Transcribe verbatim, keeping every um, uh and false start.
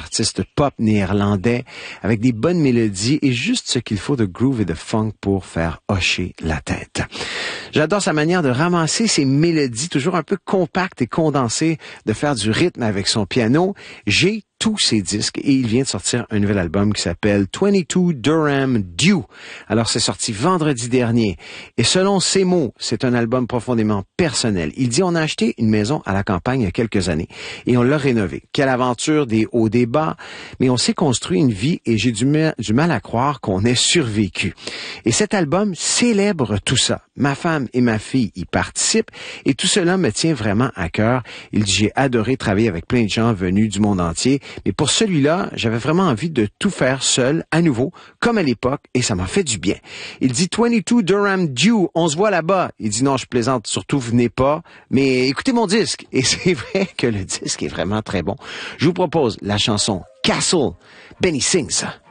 artiste pop néerlandais avec des bonnes mélodies et juste ce qu'il faut de groove et de funk pour faire hocher la tête. J'adore sa manière de ramasser ses mélodies, toujours un peu compactes et condensées, de faire du rythme avec son piano. J'ai tous ses disques et il vient de sortir un nouvel album qui s'appelle vingt-deux Durham Dew. Alors c'est sorti vendredi dernier et selon ses mots, c'est un album profondément personnel. Il dit on a acheté une maison à la campagne il y a quelques années et on l'a rénovée. Quelle aventure, des hauts, des bas, mais on s'est construit une vie et j'ai du mal, du mal à croire qu'on ait survécu. Et cet album célèbre tout ça. Ma femme et ma fille y participent et tout cela me tient vraiment à cœur. Il dit j'ai adoré travailler avec plein de gens venus du monde entier. Mais pour celui-là, j'avais vraiment envie de tout faire seul, à nouveau, comme à l'époque, et ça m'a fait du bien. Il dit vingt-deux Durham Dew, on se voit là-bas. Il dit non, je plaisante, surtout venez pas, mais écoutez mon disque. Et c'est vrai que le disque est vraiment très bon. Je vous propose la chanson Castle, Benny sings.